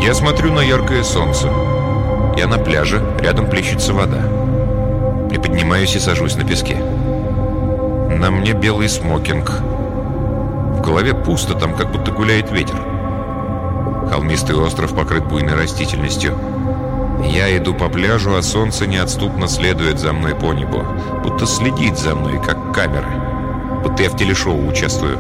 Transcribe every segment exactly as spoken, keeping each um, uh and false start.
Я смотрю на яркое солнце. Я на пляже, рядом плещется вода. Приподнимаюсь и сажусь на песке. На мне белый смокинг. В голове пусто, там как будто гуляет ветер. Холмистый остров покрыт буйной растительностью. Я иду по пляжу, а солнце неотступно следует за мной по небу. Будто следит за мной, как камеры. Будто я в телешоу участвую.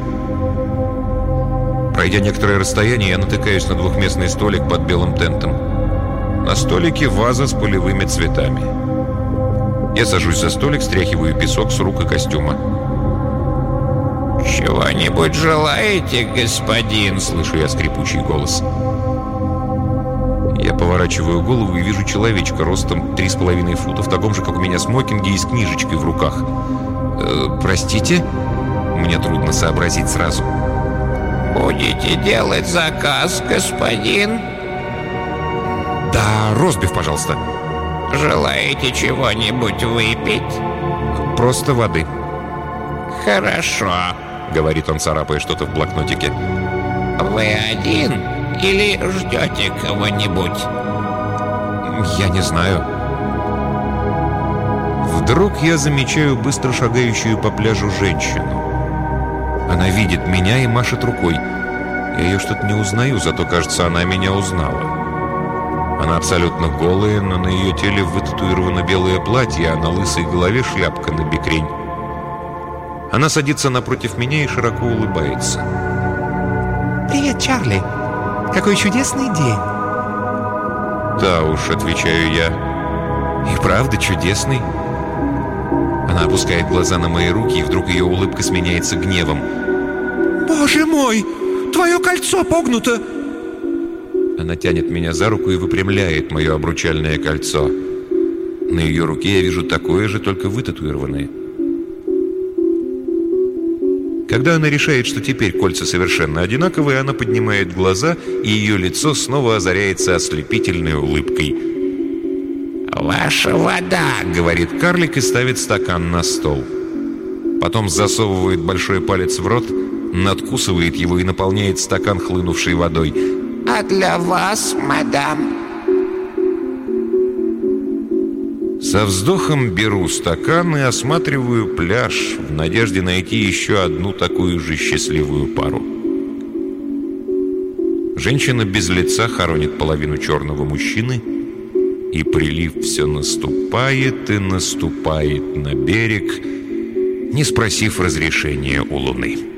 Пройдя некоторое расстояние, я натыкаюсь на двухместный столик под белым тентом. На столике ваза с полевыми цветами. Я сажусь за столик, стряхиваю песок с рук и костюма. «Чего-нибудь желаете, господин?» — слышу я скрипучий голос. Я поворачиваю голову и вижу человечка ростом три с половиной фута, в таком же, как у меня, смокинге и с книжечкой в руках. Э, «Простите?» Мне трудно сообразить сразу. «Будете делать заказ, господин?» «Да, ростбиф, пожалуйста». «Желаете чего-нибудь выпить?» «Просто воды». «Хорошо», — говорит он, царапая что-то в блокнотике. «Вы один или ждете кого-нибудь?» «Я не знаю». Вдруг я замечаю быстро шагающую по пляжу женщину. Она видит меня и машет рукой. Я ее что-то не узнаю, зато, кажется, она меня узнала. Она абсолютно голая, но на ее теле вытатуировано белое платье, а на лысой голове шляпка на бекрень. Она садится напротив меня и широко улыбается. «Привет, Чарли! Какой чудесный день!» «Да уж», — отвечаю я. «И правда чудесный». Она опускает глаза на мои руки, и вдруг ее улыбка сменяется гневом. «Боже мой! Твое кольцо погнуто!» Она тянет меня за руку и выпрямляет мое обручальное кольцо. На ее руке я вижу такое же, только вытатуированное. Когда она решает, что теперь кольца совершенно одинаковые, она поднимает глаза, и ее лицо снова озаряется ослепительной улыбкой. «Ваша вода!» — говорит карлик и ставит стакан на стол. Потом засовывает большой палец в рот, надкусывает его и наполняет стакан хлынувшей водой. «А для вас, мадам?» Со вздохом беру стакан и осматриваю пляж в надежде найти еще одну такую же счастливую пару. Женщина без лица хоронит половину черного мужчины, и прилив все наступает и наступает на берег, не спросив разрешения у луны.